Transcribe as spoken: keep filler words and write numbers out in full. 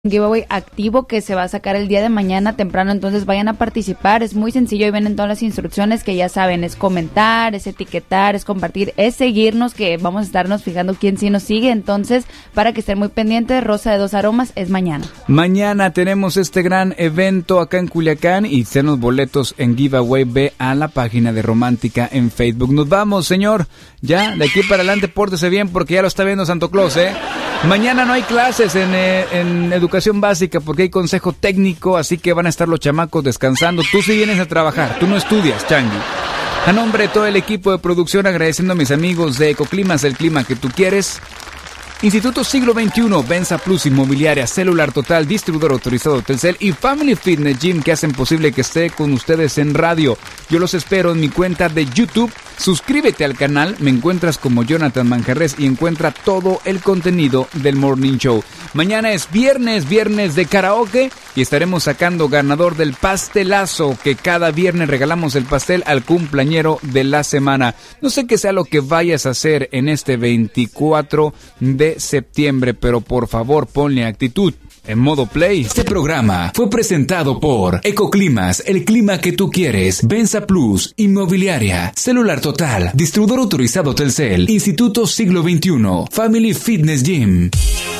giveaway activo que se va a sacar el día de mañana temprano, entonces vayan a participar. Es muy sencillo y vienen todas las instrucciones que ya saben, es comentar, es etiquetar, es compartir, es seguirnos, que vamos a estarnos fijando quién sí nos sigue, entonces para que estén muy pendientes. Rosa de dos Aromas es mañana. Mañana tenemos este gran evento acá en Culiacán y ten los boletos en giveaway. Ve a la página de Romántica en Facebook. Nos vamos, señor, ya de aquí para adelante pórtese bien porque ya lo está viendo Santo Claus, ¿eh? Mañana no hay clases en, eh, en educación básica porque hay consejo técnico, así que van a estar los chamacos descansando. Tú sí vienes a trabajar, tú no estudias, Changi. A nombre de todo el equipo de producción, agradeciendo a mis amigos de Ecoclimas, el clima que tú quieres. Instituto Siglo veintiuno, Benza Plus Inmobiliaria, Celular Total, distribuidor autorizado Telcel y Family Fitness Gym, que hacen posible que esté con ustedes en radio. Yo los espero en mi cuenta de YouTube. Suscríbete al canal, me encuentras como Jonathan Manjarres y encuentra todo el contenido del Morning Show. Mañana es viernes, viernes de karaoke y estaremos sacando ganador del pastelazo, que cada viernes regalamos el pastel al cumpleañero de la semana. No sé qué sea lo que vayas a hacer en este veinticuatro de septiembre, pero por favor ponle actitud. En modo play. Este programa fue presentado por Ecoclimas, el clima que tú quieres. Benza Plus Inmobiliaria, Celular Total, distribuidor autorizado Telcel, Instituto Siglo veintiuno, Family Fitness Gym.